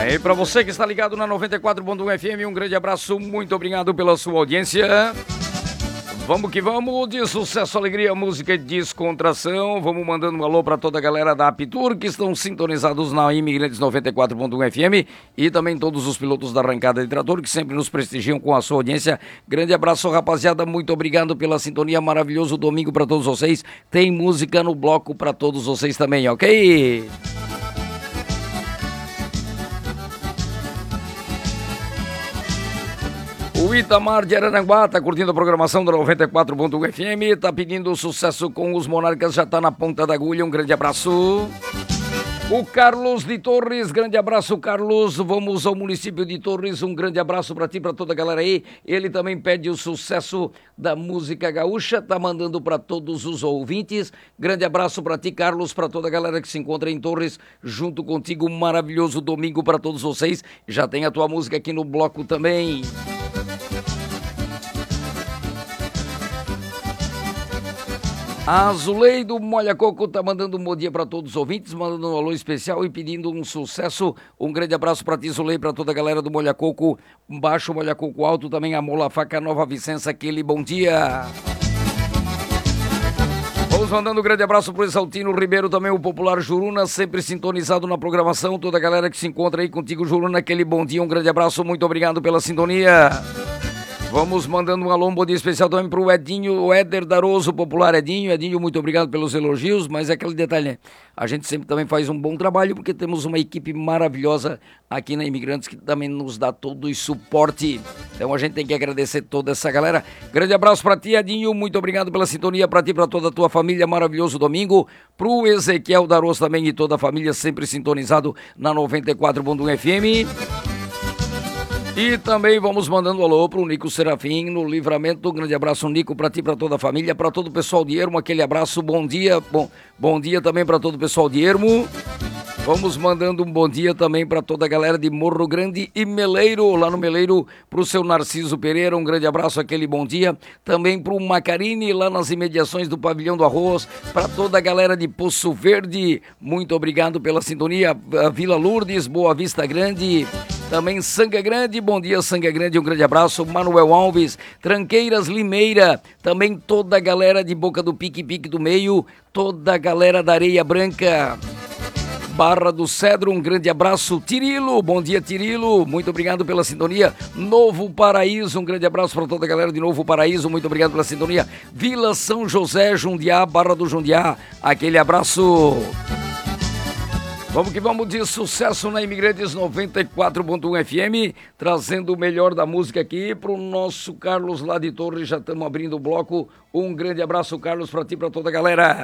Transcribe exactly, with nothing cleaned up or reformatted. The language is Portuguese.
Aí, para você que está ligado na noventa e quatro ponto um F M, um grande abraço, muito obrigado pela sua audiência. Vamos que vamos, de sucesso, alegria, música e descontração. Vamos mandando um alô para toda a galera da Aptur que estão sintonizados na Imigrantes noventa e quatro ponto um F M e também todos os pilotos da arrancada de trator que sempre nos prestigiam com a sua audiência. Grande abraço, rapaziada, muito obrigado pela sintonia, maravilhoso domingo para todos vocês. Tem música no bloco para todos vocês também, ok? O Itamar de Araranguá tá curtindo a programação da noventa e quatro ponto um F M, tá pedindo sucesso com os Monarcas, já tá na ponta da agulha, um grande abraço. O Carlos de Torres, grande abraço, Carlos. Vamos ao município de Torres, um grande abraço para ti, para toda a galera aí. Ele também pede o sucesso da música gaúcha, tá mandando para todos os ouvintes. Grande abraço para ti, Carlos, para toda a galera que se encontra em Torres, junto contigo. Um maravilhoso domingo para todos vocês. Já tem a tua música aqui no bloco também. A Azuleide Molha Coco tá mandando um bom dia para todos os ouvintes, mandando um alô especial e pedindo um sucesso. Um grande abraço para ti, Azuleide, para toda a galera do Molha Coco, baixo, Molha Coco alto, também a Mola Faca, Nova Vicença, aquele bom dia. Vamos mandando um grande abraço pro Exaltino Ribeiro, também o popular Juruna, sempre sintonizado na programação. Toda a galera que se encontra aí contigo, Juruna, aquele bom dia, um grande abraço, muito obrigado pela sintonia. Vamos mandando um alô, um bom dia especial também pro Edinho, o Éder Daroso, popular Edinho. Edinho, muito obrigado pelos elogios, mas é aquele detalhe, né? A gente sempre também faz um bom trabalho, porque temos uma equipe maravilhosa aqui na Imigrantes, que também nos dá todo o suporte. Então a gente tem que agradecer toda essa galera. Grande abraço pra ti, Edinho, muito obrigado pela sintonia, pra ti e pra toda a tua família, maravilhoso domingo. Pro Ezequiel Daroso também e toda a família, sempre sintonizado na noventa e quatro ponto um F M. E também vamos mandando um alô pro Nico Serafim no Livramento. Um grande abraço, Nico, para ti, para toda a família, para todo o pessoal de Ermo, aquele abraço, bom dia, bom, bom dia também para todo o pessoal de Ermo. Vamos mandando um bom dia também para toda a galera de Morro Grande e Meleiro, lá no Meleiro, pro seu Narciso Pereira, um grande abraço, aquele bom dia. Também pro Macarini, lá nas imediações do Pavilhão do Arroz, para toda a galera de Poço Verde, muito obrigado pela sintonia. Vila Lourdes, Boa Vista Grande, também Sanga Grande, bom dia Sanga Grande, um grande abraço. Manuel Alves, Tranqueiras, Limeira, também toda a galera de Boca do Pique, Pique do Meio, toda a galera da Areia Branca, Barra do Cedro, um grande abraço. Tirilo, bom dia Tirilo, muito obrigado pela sintonia. Novo Paraíso, um grande abraço para toda a galera de Novo Paraíso, muito obrigado pela sintonia. Vila São José, Jundiá, Barra do Jundiá, aquele abraço. Vamos que vamos, de sucesso na Imigrantes noventa e quatro ponto um F M, trazendo o melhor da música aqui pro nosso Carlos lá de Torres. Já estamos abrindo o bloco. Um grande abraço, Carlos, para ti e para toda a galera.